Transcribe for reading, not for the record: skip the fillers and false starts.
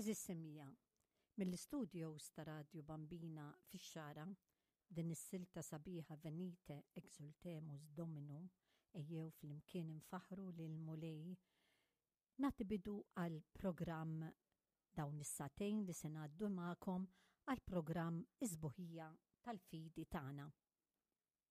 Eżis semmija, mill-studios ta' Radio Bambina fix-Xara, din is-silta sabiħa Venite Exultemus Dominu, ejjew fl-imkien infaħru lil Mulej, nagħti bidu għal programm dawn is-satejn li se ngħaddu magħkom għal programm Isbuħija tal-fidi tagħna.